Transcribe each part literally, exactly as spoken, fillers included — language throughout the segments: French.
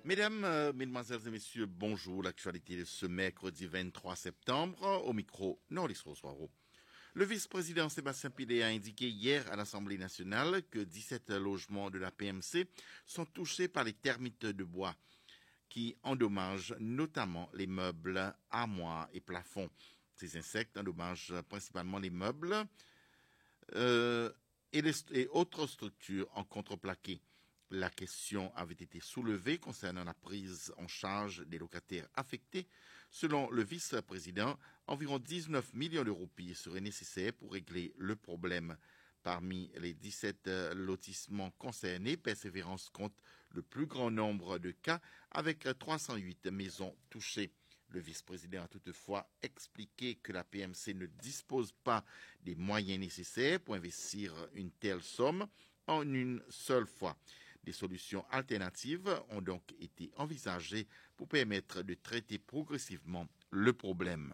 Mesdames, euh, Mesdemoiselles et Messieurs, bonjour. L'actualité de ce mercredi vingt-trois septembre, au micro Norlis Rosoiro. Le vice-président Sébastien Pillet a indiqué hier à l'Assemblée nationale que dix-sept logements de la P M C sont touchés par les termites de bois qui endommagent notamment les meubles, armoires et plafonds. Ces insectes endommagent principalement les meubles euh, et, les, et autres structures en contreplaqué. La question avait été soulevée concernant la prise en charge des locataires affectés. Selon le vice-président, environ dix-neuf millions de roupies seraient nécessaires pour régler le problème. Parmi les dix-sept lotissements concernés, Persévérance compte le plus grand nombre de cas avec trois cent huit maisons touchées. Le vice-président a toutefois expliqué que la P M C ne dispose pas des moyens nécessaires pour investir une telle somme en une seule fois. Des solutions alternatives ont donc été envisagées pour permettre de traiter progressivement le problème.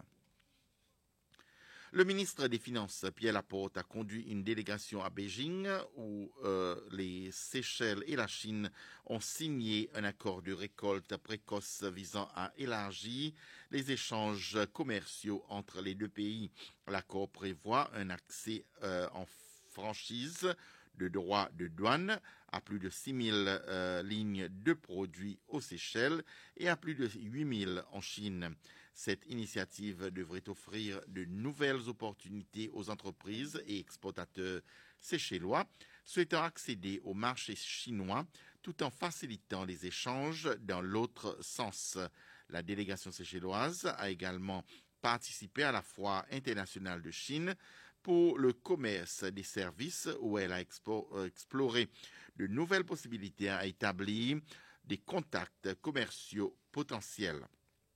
Le ministre des Finances, Pierre Laporte, a conduit une délégation à Beijing où euh, les Seychelles et la Chine ont signé un accord de récolte précoce visant à élargir les échanges commerciaux entre les deux pays. L'accord prévoit un accès euh, en franchise de droits de douane à plus de six mille euh, lignes de produits aux Seychelles et à plus de huit mille en Chine. Cette initiative devrait offrir de nouvelles opportunités aux entreprises et exportateurs séchellois souhaitant accéder au marché chinois tout en facilitant les échanges dans l'autre sens. La délégation séchelloise a également participé à la Foire internationale de Chine pour le commerce des services où elle a expo- exploré de nouvelles possibilités à établir des contacts commerciaux potentiels.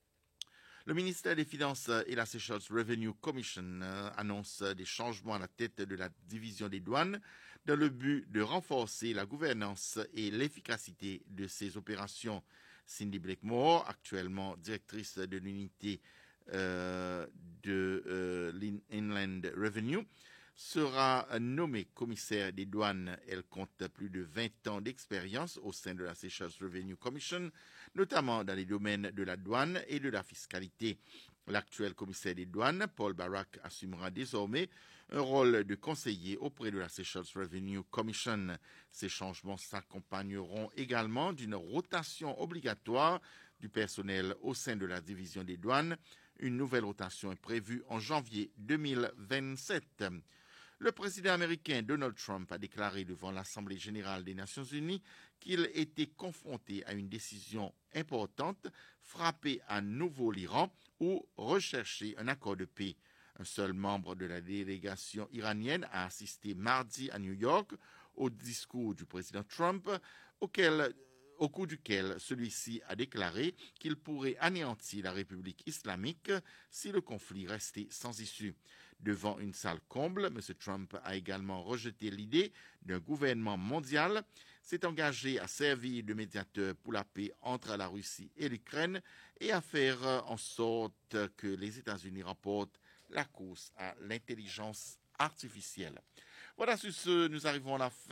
Le ministère des Finances et la Seychelles Revenue Commission annoncent des changements à la tête de la division des douanes dans le but de renforcer la gouvernance et l'efficacité de ces opérations. Cindy Blakemore, actuellement directrice de l'unité Euh, de euh, l'Inland Revenue, sera nommée commissaire des douanes. Elle compte plus de vingt ans d'expérience au sein de la Seychelles Revenue Commission, notamment dans les domaines de la douane et de la fiscalité. L'actuel commissaire des douanes, Paul Barak, assumera désormais un rôle de conseiller auprès de la Seychelles Revenue Commission. Ces changements s'accompagneront également d'une rotation obligatoire du personnel au sein de la division des douanes. Une nouvelle rotation est prévue en janvier deux mille vingt-sept. Le président américain Donald Trump a déclaré devant l'Assemblée générale des Nations unies qu'il était confronté à une décision importante, frapper à nouveau l'Iran ou rechercher un accord de paix. Un seul membre de la délégation iranienne a assisté mardi à New York au discours du président Trump, auquel au cours duquel celui-ci a déclaré qu'il pourrait anéantir la République islamique si le conflit restait sans issue. Devant une salle comble, M. Trump a également rejeté l'idée d'un gouvernement mondial, s'est engagé à servir de médiateur pour la paix entre la Russie et l'Ukraine et à faire en sorte que les États-Unis remportent la course à l'intelligence artificielle. Voilà, sur ce, nous arrivons à la fin